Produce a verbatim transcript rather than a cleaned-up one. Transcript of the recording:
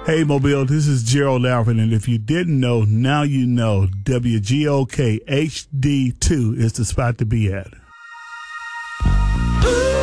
Hey, Mobile, this is Gerald Alfred, and if you didn't know, now you know. W G O K H D two is the spot to be at.